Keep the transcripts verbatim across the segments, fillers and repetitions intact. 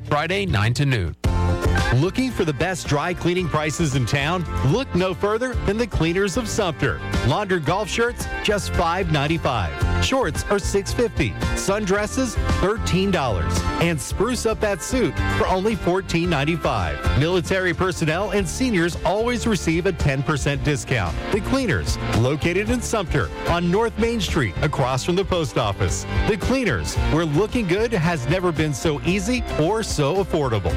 Friday, nine to noon. Looking for the best dry cleaning prices in town? Look no further than the Cleaners of Sumter. Laundered golf shirts, just five ninety-five. Shorts are six fifty. Sundresses, thirteen dollars. And spruce up that suit for only fourteen ninety-five. Military personnel and seniors always receive a ten percent discount. The Cleaners, located in Sumter on North Main Street across from the post office. The Cleaners, where looking good has never been so easy or so affordable.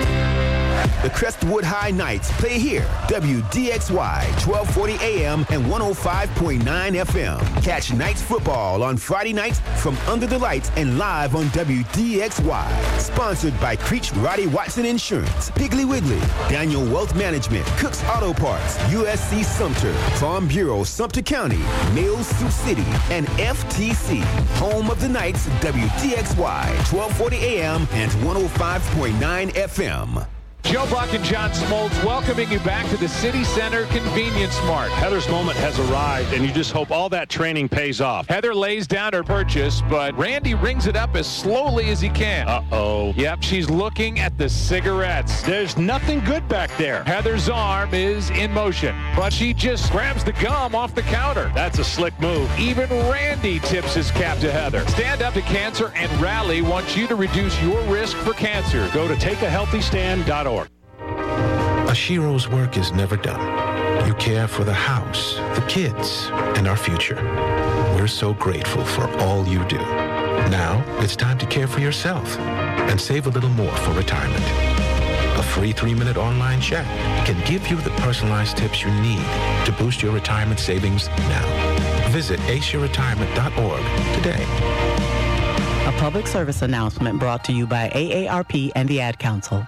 The Crestwood High Knights play here. W D X Y, twelve forty A M and one oh five point nine F M. Catch Knights football on Friday nights from Under the Lights and live on W D X Y. Sponsored by Creech Roddy Watson Insurance, Piggly Wiggly, Daniel Wealth Management, Cook's Auto Parts, U S C Sumter, Farm Bureau Sumter County, Mills Sioux City, and F T C. Home of the Knights, W D X Y, twelve forty A M and one oh five point nine F M. Joe Buck and John Smoltz welcoming you back to the City Center Convenience Mart. Heather's moment has arrived, and you just hope all that training pays off. Heather lays down her purchase, but Randy rings it up as slowly as he can. Uh-oh. Yep, she's looking at the cigarettes. There's nothing good back there. Heather's arm is in motion, but she just grabs the gum off the counter. That's a slick move. Even Randy tips his cap to Heather. Stand Up to Cancer and Rally wants you to reduce your risk for cancer. Go to take a healthy stand dot org. Ashiro's work is never done. You care for the house, the kids, and our future. We're so grateful for all you do. Now, it's time to care for yourself and save a little more for retirement. A free three-minute online chat can give you the personalized tips you need to boost your retirement savings now. Visit asia retirement dot org today. A public service announcement brought to you by A A R P and the Ad Council.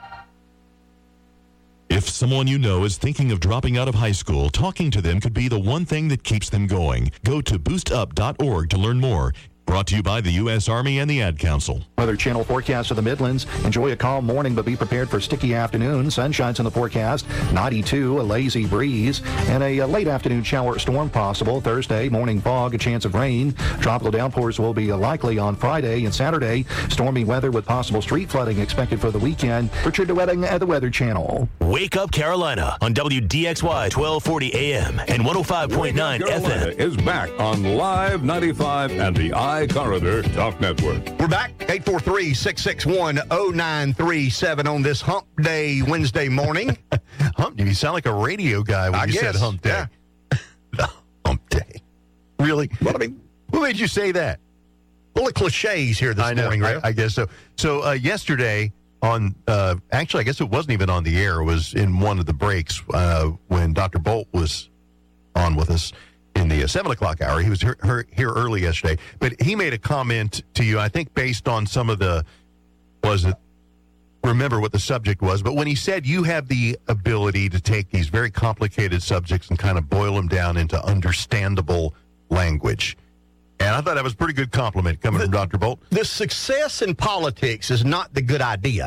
If someone you know is thinking of dropping out of high school, talking to them could be the one thing that keeps them going. Go to boost up dot org to learn more. Brought to you by the U S Army and the Ad Council. Weather Channel forecast of the Midlands. Enjoy a calm morning, but be prepared for sticky afternoon. Sunshine's in the forecast. ninety-two, a lazy breeze, and a, a late afternoon shower storm possible. Thursday, morning fog, a chance of rain. Tropical downpours will be likely on Friday and Saturday. Stormy weather with possible street flooding expected for the weekend. Richard DeWetting at the Weather Channel. Wake Up Carolina on W D X Y, twelve forty A M and one oh five point nine F M. Is back on Live ninety-five and the I Corridor Talk Network. We're back. eight four three, six six one, oh nine three seven on this Hump Day Wednesday morning. Hump Day? You sound like a radio guy when I you guess, said Hump Day. Yeah. Hump Day. Really? Well, I mean, what made you say that? Full of cliches here this I know, morning, right? I, I guess so. So uh, yesterday on, uh, actually, I guess it wasn't even on the air. It was in one of the breaks uh, when Doctor Bolt was on with us in the uh, seven o'clock hour. He was here, here, here early yesterday, but he made a comment to you, I think based on some of the, was it, remember what the subject was, but when he said you have the ability to take these very complicated subjects and kind of boil them down into understandable language. And I thought that was a pretty good compliment coming the, from Doctor Bolt. The success in politics is not the good idea.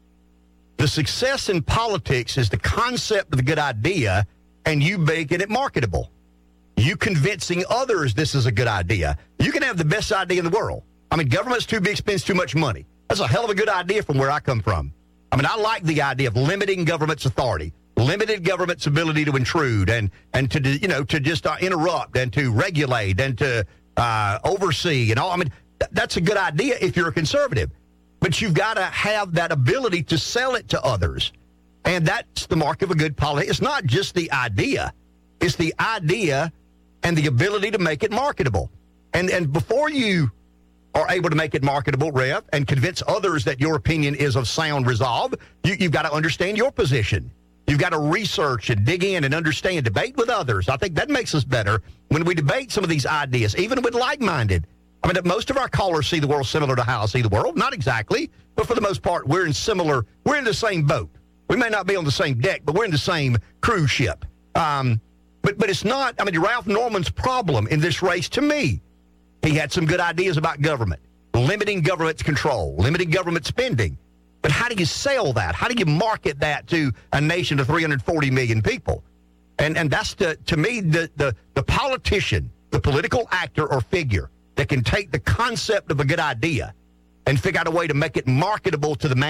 The success in politics is the concept of the good idea and you making it marketable. You convincing others this is a good idea. You can have the best idea in the world. I mean, government's too big, spends too much money. That's a hell of a good idea from where I come from. I mean, I like the idea of limiting government's authority, limited government's ability to intrude and, and to, you know, to just uh, interrupt and to regulate and to uh, oversee and all. I mean, th- that's a good idea if you're a conservative. But you've got to have that ability to sell it to others. And that's the mark of a good politician. It's not just the idea. It's the idea and the ability to make it marketable. And and before you are able to make it marketable, Rev, and convince others that your opinion is of sound resolve, you, you've got to understand your position. You've got to research and dig in and understand, debate with others. I think that makes us better when we debate some of these ideas, even with like-minded. I mean, most of our callers see the world similar to how I see the world. Not exactly, but for the most part, we're in similar, we're in the same boat. We may not be on the same deck, but we're in the same cruise ship. Um, But but it's not, I mean, Ralph Norman's problem in this race, to me, he had some good ideas about government, limiting government's control, limiting government spending. But how do you sell that? How do you market that to a nation of three hundred forty million people? And and that's, the, to me, the, the, the politician, the political actor or figure that can take the concept of a good idea and figure out a way to make it marketable to the man.